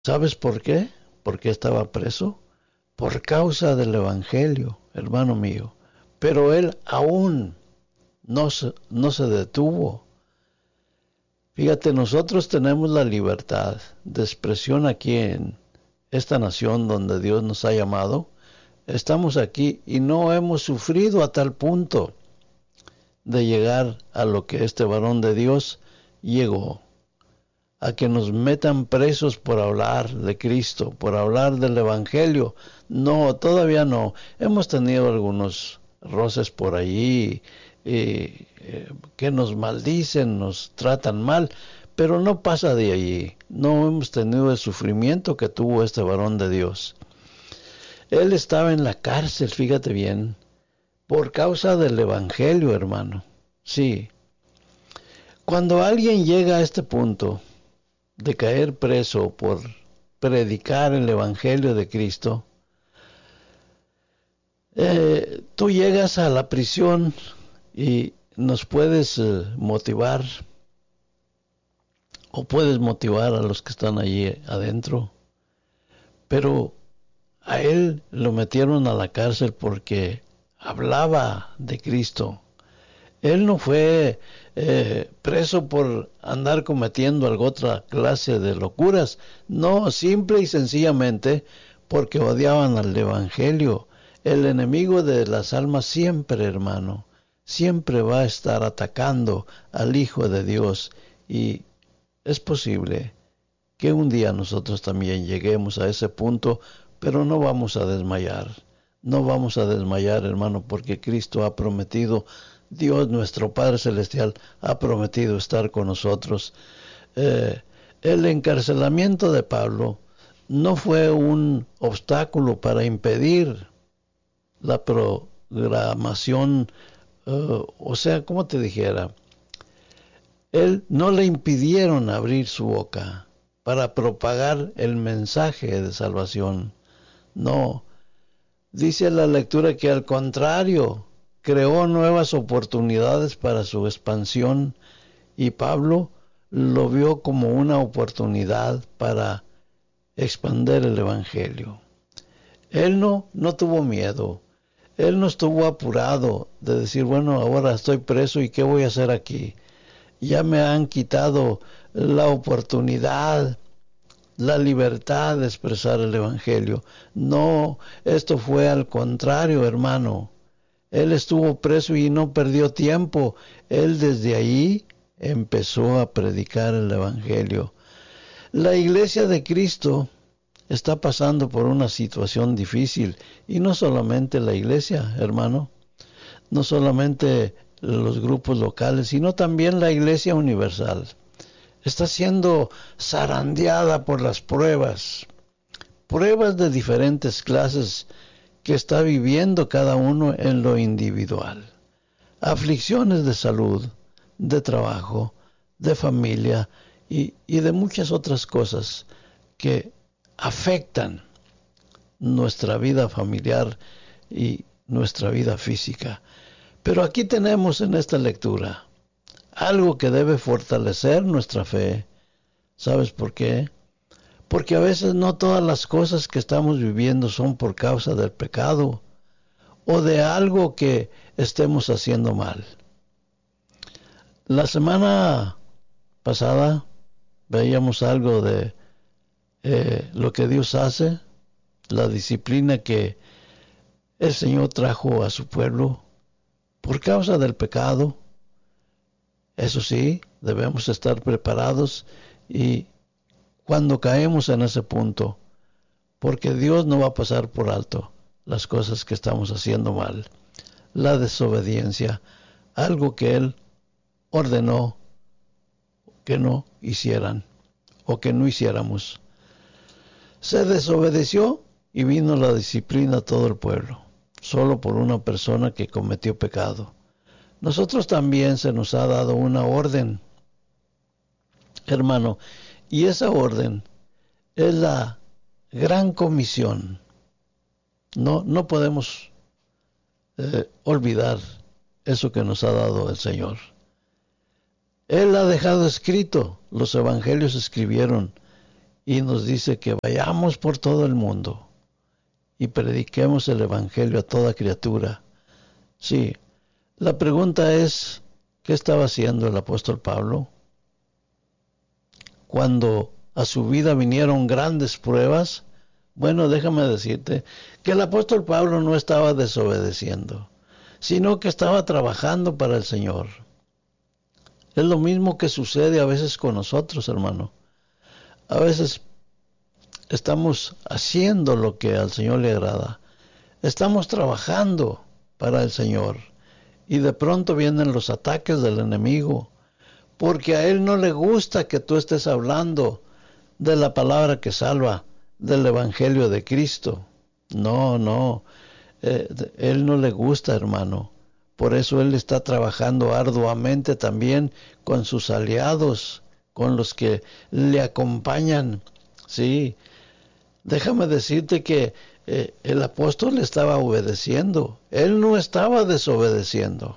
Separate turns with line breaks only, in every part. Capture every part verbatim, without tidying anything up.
¿Sabes por qué? ¿Por qué estaba preso? Por causa del Evangelio, hermano mío. Pero él aún no se, no se detuvo. Fíjate, nosotros tenemos la libertad de expresión aquí en esta nación donde Dios nos ha llamado. Estamos aquí y no hemos sufrido a tal punto de llegar a lo que este varón de Dios llegó, a que nos metan presos por hablar de Cristo, por hablar del Evangelio. No, todavía no. Hemos tenido algunos roces por allí, eh, eh, que nos maldicen, nos tratan mal, pero no pasa de allí. No hemos tenido el sufrimiento que tuvo este varón de Dios. Él estaba en la cárcel, fíjate bien, por causa del Evangelio, hermano. Sí. Cuando alguien llega a este punto de caer preso por predicar el Evangelio de Cristo, eh, tú llegas a la prisión y nos puedes eh, motivar o puedes motivar a los que están allí adentro, pero a él lo metieron a la cárcel porque hablaba de Cristo. Él no fue eh, preso por andar cometiendo alguna otra clase de locuras. No, simple y sencillamente porque odiaban al Evangelio. El enemigo de las almas siempre, hermano, siempre va a estar atacando al Hijo de Dios. Y es posible que un día nosotros también lleguemos a ese punto, pero no vamos a desmayar. No vamos a desmayar, hermano, porque Cristo ha prometido, Dios nuestro Padre Celestial ha prometido estar con nosotros. Eh, el encarcelamiento de Pablo no fue un obstáculo para impedir la programación, uh, o sea, ¿cómo te dijera? Él no le impidieron abrir su boca para propagar el mensaje de salvación. No, dice la lectura que al contrario, creó nuevas oportunidades para su expansión y Pablo lo vio como una oportunidad para expandir el Evangelio. Él no, no tuvo miedo, él no estuvo apurado de decir, bueno, ahora estoy preso y ¿qué voy a hacer aquí? Ya me han quitado la oportunidad, la libertad de expresar el Evangelio. No, esto fue al contrario, hermano. Él estuvo preso y no perdió tiempo. Él desde ahí empezó a predicar el Evangelio. La iglesia de Cristo está pasando por una situación difícil. Y no solamente la iglesia, hermano. No solamente los grupos locales, sino también la iglesia universal. Está siendo zarandeada por las pruebas. Pruebas de diferentes clases que está viviendo cada uno en lo individual. Aflicciones de salud, de trabajo, de familia y, y de muchas otras cosas que afectan nuestra vida familiar y nuestra vida física. Pero aquí tenemos en esta lectura algo que debe fortalecer nuestra fe. ¿Sabes por qué? Porque a veces no todas las cosas que estamos viviendo son por causa del pecado o de algo que estemos haciendo mal. La semana pasada veíamos algo de eh, lo que Dios hace, la disciplina que el Señor trajo a su pueblo por causa del pecado. Eso sí, debemos estar preparados y cuando caemos en ese punto, porque Dios no va a pasar por alto las cosas que estamos haciendo mal. La desobediencia, algo que Él ordenó que no hicieran o que no hiciéramos. Se desobedeció y vino la disciplina a todo el pueblo, solo por una persona que cometió pecado. Nosotros también se nos ha dado una orden, hermano, y esa orden es la gran comisión. No, no podemos eh, olvidar eso que nos ha dado el Señor. Él ha dejado escrito, los evangelios escribieron y nos dice que vayamos por todo el mundo y prediquemos el Evangelio a toda criatura. Sí, la pregunta es, ¿qué estaba haciendo el apóstol Pablo? Cuando a su vida vinieron grandes pruebas, bueno, déjame decirte que el apóstol Pablo no estaba desobedeciendo, sino que estaba trabajando para el Señor. Es lo mismo que sucede a veces con nosotros, hermano. A veces estamos haciendo lo que al Señor le agrada. Estamos trabajando para el Señor. Y de pronto vienen los ataques del enemigo, porque a él no le gusta que tú estés hablando de la palabra que salva, del Evangelio de Cristo. No, no, eh, él no le gusta, hermano. Por eso él está trabajando arduamente también con sus aliados, con los que le acompañan. Sí, déjame decirte que eh, el apóstol estaba obedeciendo. Él no estaba desobedeciendo,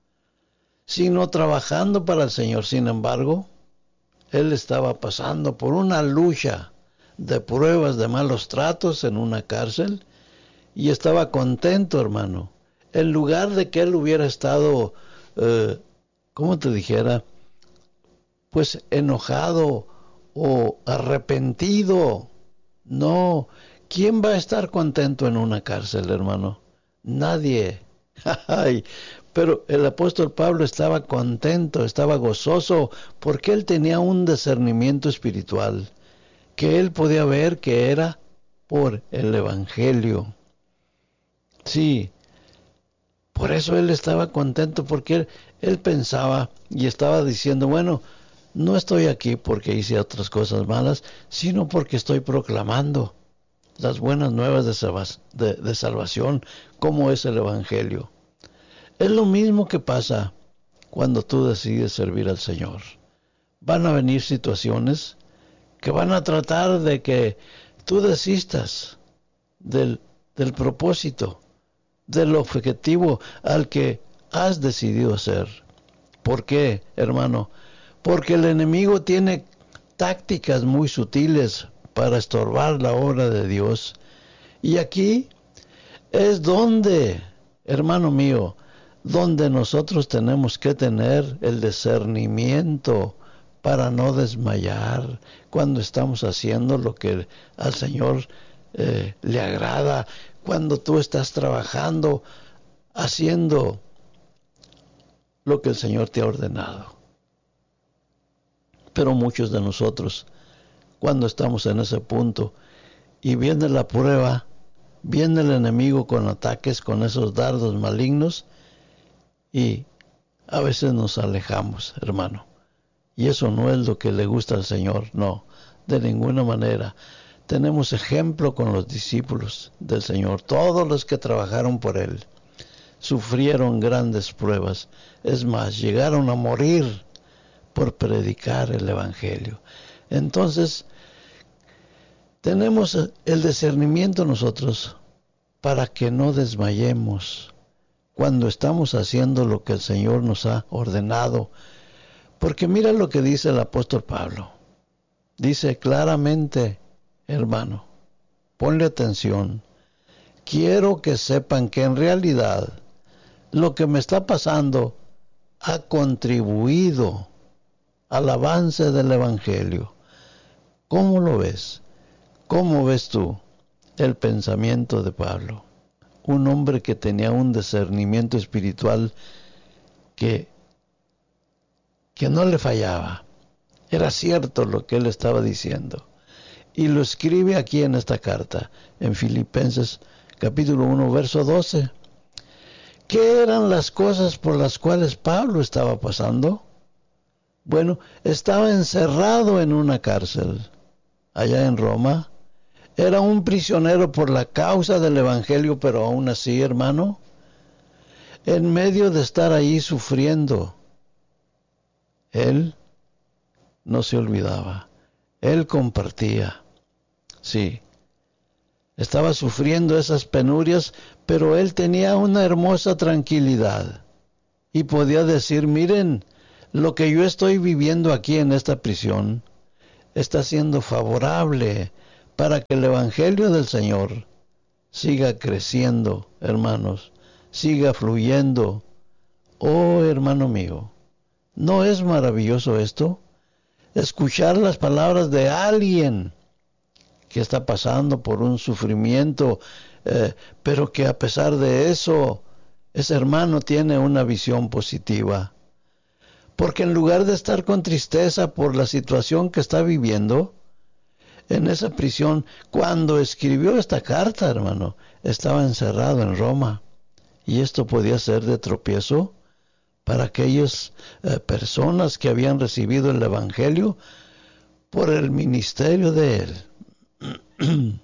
sino trabajando para el Señor. Sin embargo, él estaba pasando por una lucha de pruebas, de malos tratos en una cárcel, y estaba contento, hermano. En lugar de que él hubiera estado, eh, ¿cómo te dijera? Pues enojado o arrepentido. No, ¿quién va a estar contento en una cárcel, hermano? Nadie. Ay, pero el apóstol Pablo estaba contento, estaba gozoso, porque él tenía un discernimiento espiritual, que él podía ver que era por el Evangelio. Sí, por eso él estaba contento, porque él, él pensaba y estaba diciendo, bueno, no estoy aquí porque hice otras cosas malas, sino porque estoy proclamando las buenas nuevas de, salva de, de salvación, como es el Evangelio. Es lo mismo que pasa cuando tú decides servir al Señor. Van a venir situaciones que van a tratar de que tú desistas del, del propósito, del objetivo al que has decidido hacer. ¿Por qué, hermano? Porque el enemigo tiene tácticas muy sutiles para estorbar la obra de Dios. Y aquí es donde, hermano mío, donde nosotros tenemos que tener el discernimiento para no desmayar cuando estamos haciendo lo que al Señor eh, le agrada, cuando tú estás trabajando, haciendo lo que el Señor te ha ordenado. Pero muchos de nosotros, cuando estamos en ese punto y viene la prueba, viene el enemigo con ataques, con esos dardos malignos, y a veces nos alejamos, hermano. Y eso no es lo que le gusta al Señor, no, de ninguna manera. Tenemos ejemplo con los discípulos del Señor. Todos los que trabajaron por Él sufrieron grandes pruebas. Es más, llegaron a morir por predicar el Evangelio. Entonces, tenemos el discernimiento nosotros para que no desmayemos cuando estamos haciendo lo que el Señor nos ha ordenado. Porque mira lo que dice el apóstol Pablo. Dice claramente, hermano, ponle atención. Quiero que sepan que en realidad lo que me está pasando ha contribuido al avance del Evangelio. ¿Cómo lo ves? ¿Cómo ves tú el pensamiento de Pablo? Un hombre que tenía un discernimiento espiritual que, que no le fallaba. Era cierto lo que él estaba diciendo. Y lo escribe aquí en esta carta, en Filipenses capítulo uno, verso doce. ¿Qué eran las cosas por las cuales Pablo estaba pasando? Bueno, estaba encerrado en una cárcel, allá en Roma. Era un prisionero por la causa del Evangelio, pero aún así, hermano, en medio de estar ahí sufriendo, él no se olvidaba. Él compartía. Sí, estaba sufriendo esas penurias, pero él tenía una hermosa tranquilidad. Y podía decir, miren, lo que yo estoy viviendo aquí en esta prisión está siendo favorable para que el Evangelio del Señor siga creciendo, hermanos, siga fluyendo. Oh, hermano mío, ¿no es maravilloso esto? Escuchar las palabras de alguien que está pasando por un sufrimiento, eh, pero que a pesar de eso, ese hermano tiene una visión positiva. Porque en lugar de estar con tristeza por la situación que está viviendo, en esa prisión, cuando escribió esta carta, hermano, estaba encerrado en Roma. Y esto podía ser de tropiezo para aquellas eh, personas que habían recibido el Evangelio por el ministerio de él.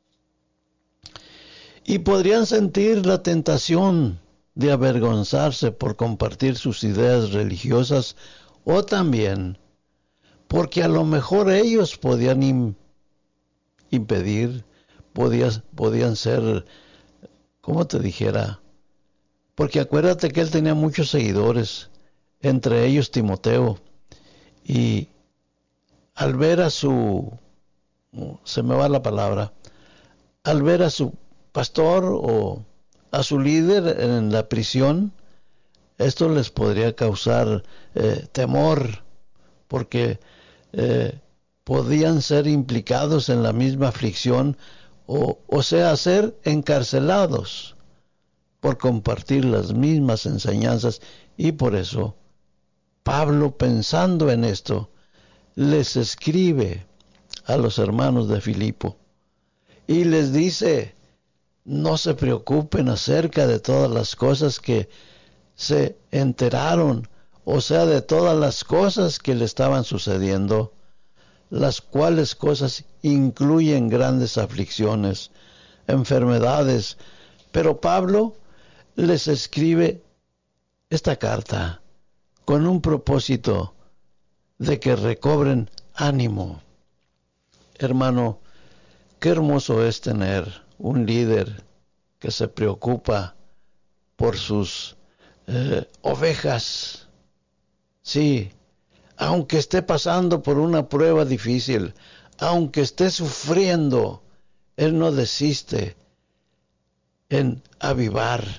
Y podrían sentir la tentación de avergonzarse por compartir sus ideas religiosas, o también porque a lo mejor ellos podían im- impedir, podían, podían ser, ¿cómo te dijera? Porque acuérdate que él tenía muchos seguidores, entre ellos Timoteo, y al ver a su, se me va la palabra, al ver a su pastor o a su líder en la prisión, esto les podría causar eh, temor, porque eh, podían ser implicados en la misma aflicción, o, o sea, ser encarcelados por compartir las mismas enseñanzas. Y por eso Pablo, pensando en esto, les escribe a los hermanos de Filipo y les dice: no se preocupen acerca de todas las cosas que se enteraron, o sea, de todas las cosas que le estaban sucediendo, las cuales cosas incluyen grandes aflicciones, enfermedades. Pero Pablo les escribe esta carta con un propósito de que recobren ánimo. Hermano, qué hermoso es tener un líder que se preocupa por sus eh, ovejas. Sí, aunque esté pasando por una prueba difícil, aunque esté sufriendo, él no desiste en avivar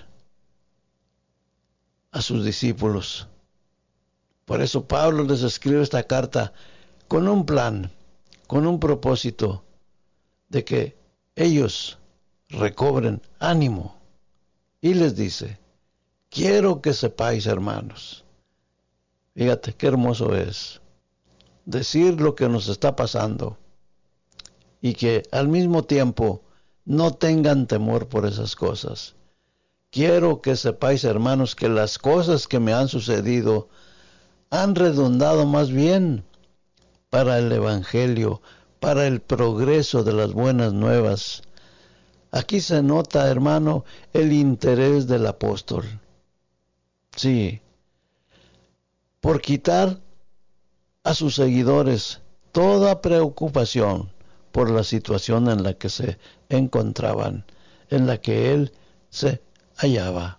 a sus discípulos. Por eso Pablo les escribe esta carta con un plan, con un propósito de que ellos recobren ánimo. Y les dice: quiero que sepáis, hermanos. Fíjate qué hermoso es decir lo que nos está pasando y que al mismo tiempo no tengan temor por esas cosas. Quiero que sepáis, hermanos, que las cosas que me han sucedido han redundado más bien para el Evangelio, para el progreso de las buenas nuevas. Aquí se nota, hermano, el interés del apóstol. Sí, por quitar a sus seguidores toda preocupación por la situación en la que se encontraban, en la que él se hallaba.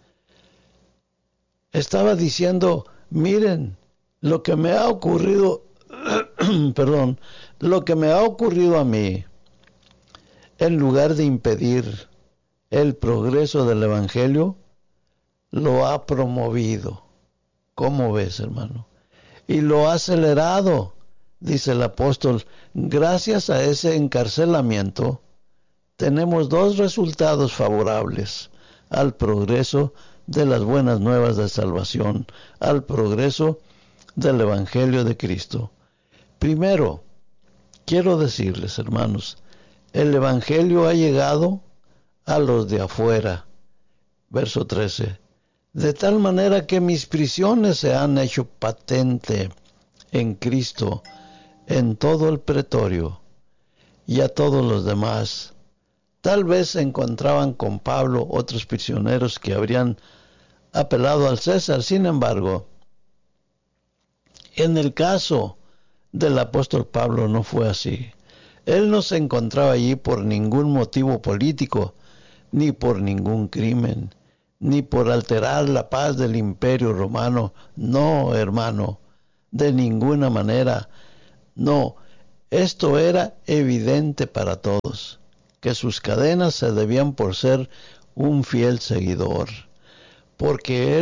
Estaba diciendo: miren lo que me ha ocurrido, perdón, lo que me ha ocurrido a mí, en lugar de impedir el progreso del Evangelio, lo ha promovido. ¿Cómo ves, hermano? Y lo ha acelerado, dice el apóstol. Gracias a ese encarcelamiento, tenemos dos resultados favorables al progreso de las buenas nuevas de salvación, al progreso del Evangelio de Cristo. Primero, quiero decirles, hermanos, el Evangelio ha llegado a los de afuera. Verso trece. De tal manera que mis prisiones se han hecho patente en Cristo, en todo el pretorio, y a todos los demás. Tal vez se encontraban con Pablo otros prisioneros que habrían apelado al César. Sin embargo, en el caso del apóstol Pablo no fue así. Él no se encontraba allí por ningún motivo político, ni por ningún crimen, ni por alterar la paz del imperio romano. No, hermano, de ninguna manera. No, Esto era evidente para todos, que sus cadenas se debían por ser un fiel seguidor, porque él